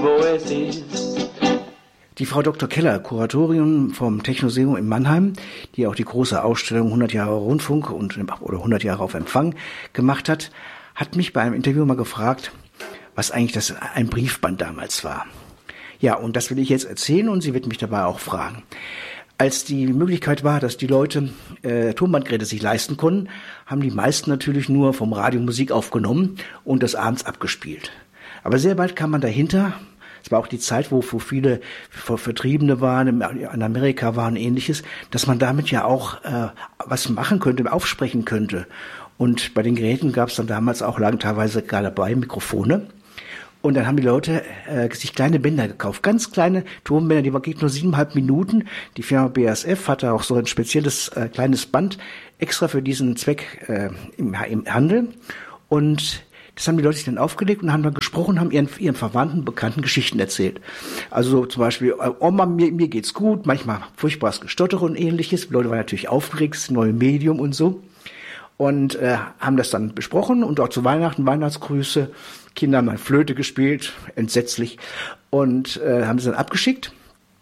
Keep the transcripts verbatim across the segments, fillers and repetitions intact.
Poesie. Die Frau Doktor Keller, Kuratorin vom Technoseum in Mannheim, die auch die große Ausstellung hundert Jahre Rundfunk und, oder hundert Jahre auf Empfang gemacht hat, hat mich bei einem Interview mal gefragt, was eigentlich das ein Briefband damals war. Ja, und das will ich jetzt erzählen und sie wird mich dabei auch fragen. Als die Möglichkeit war, dass die Leute äh, Tonbandgeräte sich leisten konnten, haben die meisten natürlich nur vom Radio Musik aufgenommen und das abends abgespielt. Aber sehr bald kam man dahinter. Es war auch die Zeit, wo, wo viele Vertriebene waren, in Amerika waren ähnliches, dass man damit ja auch äh, was machen könnte, aufsprechen könnte. Und bei den Geräten gab es dann damals auch, lagen teilweise gerade dabei Mikrofone. Und dann haben die Leute äh, sich kleine Bänder gekauft, ganz kleine Tonbänder, die waren nur siebeneinhalb Minuten. Die Firma B A S F hatte auch so ein spezielles äh, kleines Band extra für diesen Zweck äh, im, im Handel. Und das haben die Leute sich dann aufgelegt und haben dann gesprochen, haben ihren, ihren Verwandten, Bekannten Geschichten erzählt. Also so zum Beispiel, Oma, mir, mir geht's gut, manchmal furchtbares Gestottere und ähnliches. Die Leute waren natürlich aufgeregt, das neue Medium und so. Und äh, haben das dann besprochen und auch zu Weihnachten, Weihnachtsgrüße. Kinder haben dann Flöte gespielt, entsetzlich. Und äh, haben sie dann abgeschickt.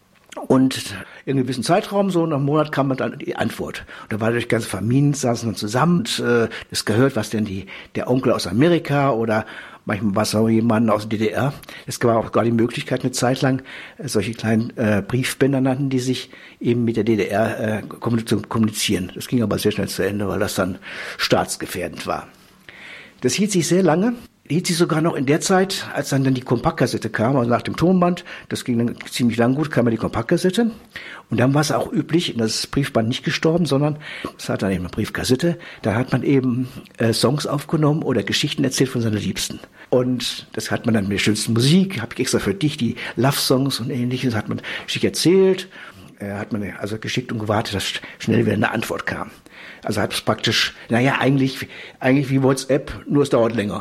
Und in einem gewissen Zeitraum, so nach einem Monat, kam man dann die Antwort. Und da war durch ganze Familien, saßen dann zusammen und äh, das gehört, was denn die der Onkel aus Amerika oder manchmal war es auch jemand aus der D D R. Es gab auch gar die Möglichkeit, eine Zeit lang äh, solche kleinen äh, Briefbänder nannten, die sich eben mit der D D R äh, kommunizieren. Das ging aber sehr schnell zu Ende, weil das dann staatsgefährdend war. Das hielt sich sehr lange. Hielt sich sogar noch in der Zeit, als dann, dann die Kompaktkassette kam, also nach dem Tonband, das ging dann ziemlich lang gut, kam ja die Kompaktkassette. Und dann war es auch üblich, und das Briefband nicht gestorben, sondern es hat dann eben eine Briefkassette, da hat man eben äh, Songs aufgenommen oder Geschichten erzählt von seiner Liebsten. Und das hat man dann mit der schönsten Musik, habe ich extra für dich die Love-Songs und ähnliches, hat man schick erzählt, äh, hat man also geschickt und gewartet, dass schnell wieder eine Antwort kam. Also hat es praktisch, naja, eigentlich, eigentlich wie WhatsApp, nur es dauert länger.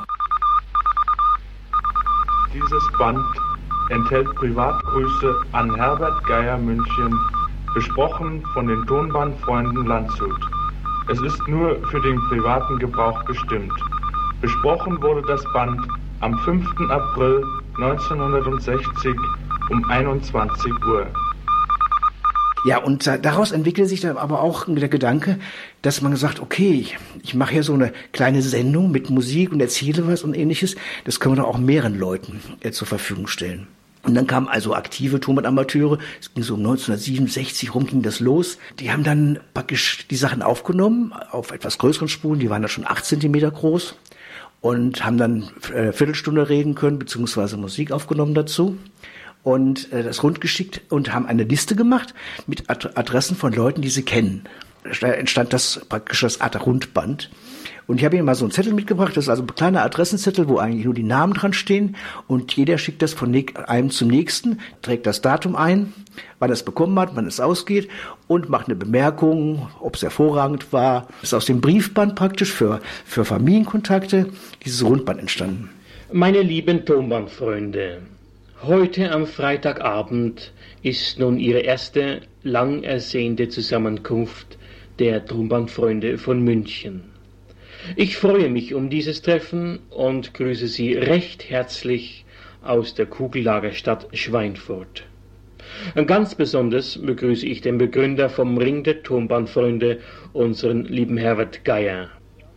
Dieses Band enthält Privatgrüße an Herbert Geier München, besprochen von den Tonbandfreunden Landshut. Es ist nur für den privaten Gebrauch bestimmt. Besprochen wurde das Band am fünften April neunzehnhundertsechzig um einundzwanzig Uhr. Ja, und daraus entwickelte sich dann aber auch der Gedanke, dass man gesagt, okay, ich, ich mache hier so eine kleine Sendung mit Musik und erzähle was und ähnliches. Das können wir doch auch mehreren Leuten äh, zur Verfügung stellen. Und dann kamen also aktive Tonbandamateure, es ging so um neunzehnhundertsiebenundsechzig rum, ging das los. Die haben dann praktisch die Sachen aufgenommen auf etwas größeren Spulen, die waren dann schon acht Zentimeter groß und haben dann äh, Viertelstunde reden können, beziehungsweise Musik aufgenommen dazu. Und äh, das rundgeschickt und haben eine Liste gemacht mit Ad- Adressen von Leuten, die sie kennen. Da entstand das praktisch das Art Rundband. Und ich habe Ihnen mal so einen Zettel mitgebracht, das ist also ein kleiner Adressenzettel, wo eigentlich nur die Namen dran stehen und jeder schickt das von einem zum nächsten, trägt das Datum ein, wann er es bekommen hat, wann es ausgeht und macht eine Bemerkung, ob es hervorragend war. Das ist aus dem Briefband praktisch für, für Familienkontakte dieses Rundband entstanden. Meine lieben Tonbandfreunde, heute am Freitagabend ist nun Ihre erste lang ersehnte Zusammenkunft der Tonbandfreunde von München. Ich freue mich um dieses Treffen und grüße Sie recht herzlich aus der Kugellagerstadt Schweinfurt. Ganz besonders begrüße ich den Begründer vom Ring der Tonbandfreunde, unseren lieben Herbert Geier.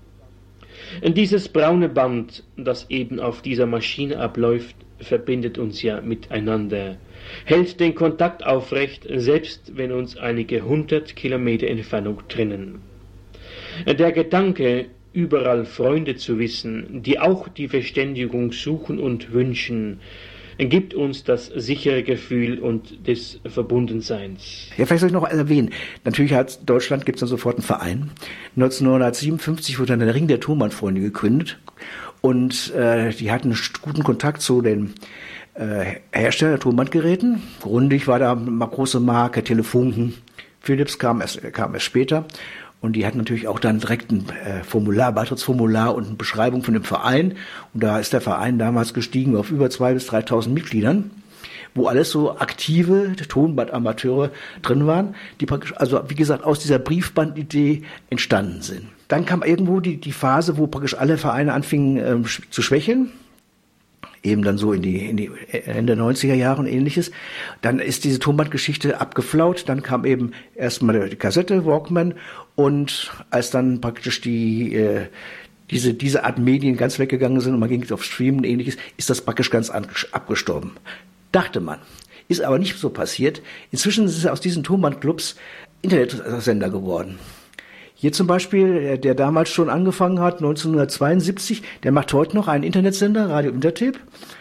Dieses braune Band, das eben auf dieser Maschine abläuft, verbindet uns ja miteinander, hält den Kontakt aufrecht, selbst wenn uns einige hundert Kilometer Entfernung trennen. Der Gedanke, überall Freunde zu wissen, die auch die Verständigung suchen und wünschen, gibt uns das sichere Gefühl und des Verbundenseins. Ja, vielleicht soll ich noch erwähnen, natürlich hat Deutschland gibt es dann sofort einen Verein. neunzehnhundertsiebenundfünfzig wurde dann der Ring der Tonbandfreunde gegründet und äh, die hatten guten Kontakt zu den äh, Herstellern der Tonbandgeräten. Grundig war da eine große Marke, Telefunken, Philips kam erst, kam erst später. Und die hatten natürlich auch dann direkt ein äh, Formular, Beitrittsformular und eine Beschreibung von dem Verein. Und da ist der Verein damals gestiegen auf über zweitausend bis dreitausend Mitgliedern, wo alles so aktive Tonbandamateure drin waren, die praktisch, also wie gesagt, aus dieser Briefbandidee entstanden sind. Dann kam irgendwo die, die Phase, wo praktisch alle Vereine anfingen ähm, zu schwächeln. eben dann so in die, in die Ende neunziger Jahre und ähnliches. Dann ist diese Tonbandgeschichte abgeflaut, dann kam eben erstmal die Kassette, Walkman, und als dann praktisch die, äh, diese, diese Art Medien ganz weggegangen sind und man ging auf Stream und ähnliches, ist das praktisch ganz abgestorben. Dachte man. Ist aber nicht so passiert. Inzwischen sind aus diesen Tonbandclubs Internetsender geworden. Hier zum Beispiel, der damals schon angefangen hat, neunzehnhundertzweiundsiebzig, der macht heute noch einen Internetsender, Radio Intertape.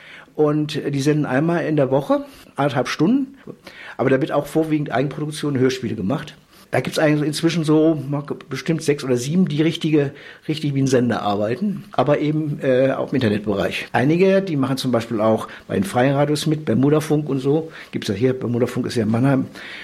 Und die senden einmal in der Woche, anderthalb Stunden. Aber da wird auch vorwiegend Eigenproduktion, Hörspiele gemacht. Da gibt's eigentlich inzwischen so bestimmt sechs oder sieben, die richtige, richtig wie ein Sender arbeiten, aber eben äh, auch im Internetbereich. Einige, die machen zum Beispiel auch bei den freien Radios mit, bei Mudderfunk und so. Gibt's ja hier, bei Mudderfunk ist ja in Mannheim.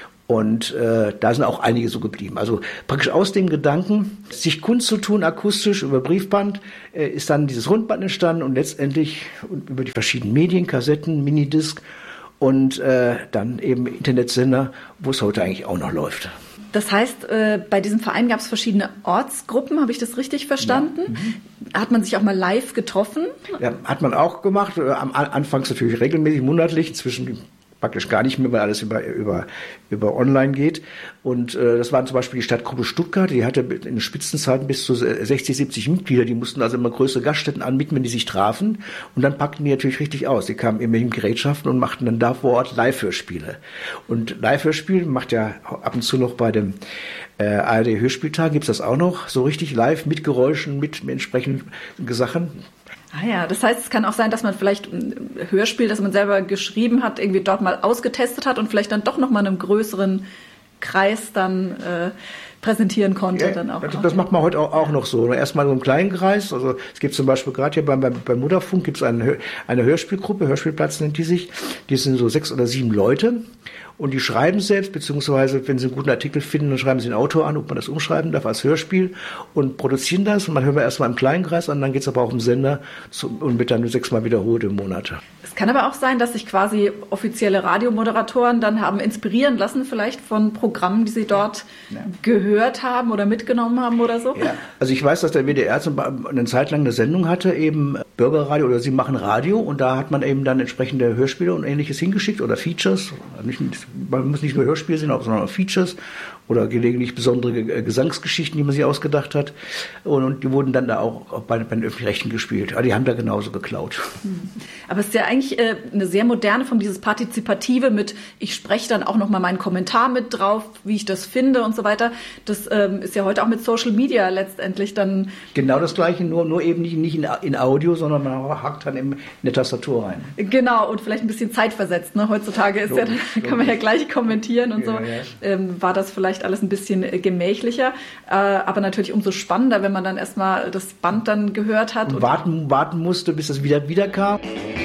Und äh, da sind auch einige so geblieben. Also praktisch aus dem Gedanken, sich kundzutun akustisch über Briefband, äh, ist dann dieses Rundband entstanden und letztendlich über die verschiedenen Medien, Kassetten, Minidisc und äh, dann eben Internetsender, wo es heute eigentlich auch noch läuft. Das heißt, äh, bei diesem Verein gab es verschiedene Ortsgruppen, habe ich das richtig verstanden? Ja. Mhm. Hat man sich auch mal live getroffen? Ja, hat man auch gemacht. Am Anfangs natürlich regelmäßig, monatlich, inzwischen praktisch gar nicht mehr, weil alles über, über, über online geht. Und äh, das waren zum Beispiel die Stadtgruppe Stuttgart, die hatte in den Spitzenzeiten bis zu sechzig, siebzig Mitglieder, die mussten also immer größere Gaststätten anbieten, wenn die sich trafen. Und dann packten die natürlich richtig aus. Die kamen immer in Gerätschaften und machten dann da vor Ort Live-Hörspiele. Und Live-Hörspiel macht ja ab und zu noch bei dem äh, A R D-Hörspieltag, gibt's das auch noch, so richtig live mit Geräuschen, mit, mit entsprechenden Sachen. Ah ja, das heißt, es kann auch sein, dass man vielleicht ein Hörspiel, das man selber geschrieben hat, irgendwie dort mal ausgetestet hat und vielleicht dann doch noch mal einem größeren Kreis dann äh, präsentieren konnte. Ja, dann auch. Das, das macht man heute auch, auch noch so. Erstmal so einen kleinen Kreis. Also es gibt zum Beispiel gerade hier beim, beim, beim Mudderfunk gibt es eine, eine Hörspielgruppe, Hörspielplatz nennt die sich. Die sind so sechs oder sieben Leute. Und die schreiben selbst, beziehungsweise wenn sie einen guten Artikel finden, dann schreiben sie den Autor an, ob man das umschreiben darf als Hörspiel und produzieren das. Und man hört erstmal im kleinen Kreis an, dann geht's aber auch im Sender zum, und wird dann sechsmal wiederholt im Monat. Es kann aber auch sein, dass sich quasi offizielle Radiomoderatoren dann haben inspirieren lassen, vielleicht von Programmen, die sie dort ja. gehört haben oder mitgenommen haben oder so. Ja. Also ich weiß, dass der W D R eine Zeit lang eine Sendung hatte, eben Bürgerradio oder Sie machen Radio, und da hat man eben dann entsprechende Hörspiele und Ähnliches hingeschickt oder Features. Nicht, man muss nicht nur Hörspiele sehen, sondern auch Features oder gelegentlich besondere Gesangsgeschichten, die man sich ausgedacht hat. Und, und die wurden dann da auch bei, bei den Öffentlich-Rechtlichen gespielt. Aber die haben da genauso geklaut. Aber es ist ja eigentlich äh, eine sehr moderne Form, dieses Partizipative mit, ich spreche dann auch nochmal meinen Kommentar mit drauf, wie ich das finde und so weiter. Das ähm, ist ja heute auch mit Social Media letztendlich dann... Genau das Gleiche, nur, nur eben nicht, nicht in, in Audio, sondern man hackt dann in, in eine Tastatur rein. Genau, und vielleicht ein bisschen zeitversetzt. Ne? Heutzutage ist logisch, ja, kann man ja gleich kommentieren und ja, so. Ja. Ähm, war das vielleicht alles ein bisschen gemächlicher, äh, aber natürlich umso spannender, wenn man dann erstmal das Band dann gehört hat. Und, und warten, warten musste, bis es wieder wiederkam.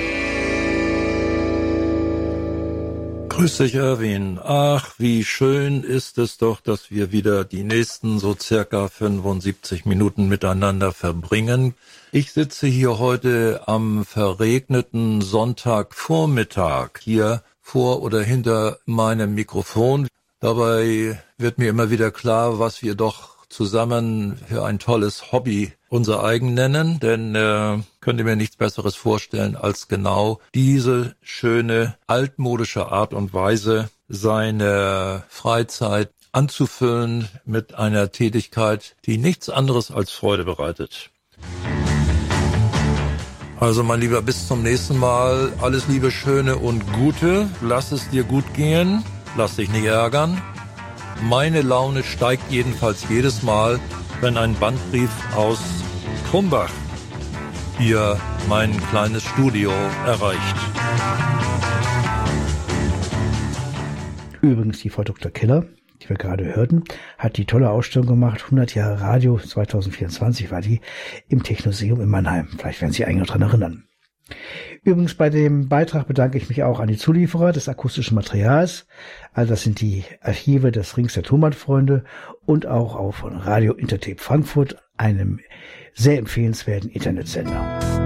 Grüß dich, Erwin. Ach, wie schön ist es doch, dass wir wieder die nächsten so circa fünfundsiebzig Minuten miteinander verbringen. Ich sitze hier heute am verregneten Sonntagvormittag hier vor oder hinter meinem Mikrofon. Dabei wird mir immer wieder klar, was wir doch zusammen für ein tolles Hobby unser eigen nennen, denn äh, könnt ihr mir nichts Besseres vorstellen, als genau diese schöne altmodische Art und Weise, seine Freizeit anzufüllen mit einer Tätigkeit, die nichts anderes als Freude bereitet. Also mein Lieber, bis zum nächsten Mal. Alles Liebe, Schöne und Gute. Lass es dir gut gehen. Lass dich nicht ärgern. Meine Laune steigt jedenfalls jedes Mal, wenn ein Bandbrief aus Krumbach hier mein kleines Studio erreicht. Übrigens, die Frau Doktor Keller, die wir gerade hörten, hat die tolle Ausstellung gemacht. hundert Jahre Radio, zwanzig vierundzwanzig war die im Technoseum in Mannheim. Vielleicht werden Sie sich noch dran erinnern. Übrigens, bei dem Beitrag bedanke ich mich auch an die Zulieferer des akustischen Materials. Also das sind die Archive des Rings der Tonbandfreunde und auch auf Radio Intertape Frankfurt, einem sehr empfehlenswerten Internetsender.